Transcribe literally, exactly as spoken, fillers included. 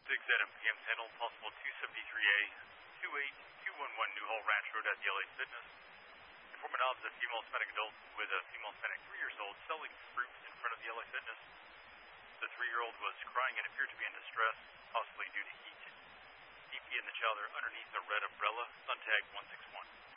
six at M P M handle, possible two seventy-three A, two eight two one one Newhall Ranch Road at the L A Fitness. Informant of the female Hispanic adult with a female Hispanic three years old selling fruit in front of the L A Fitness. The three-year-old was crying and appeared to be in distress, possibly due to heat. D P and the child are underneath a red umbrella, Suntag one six one.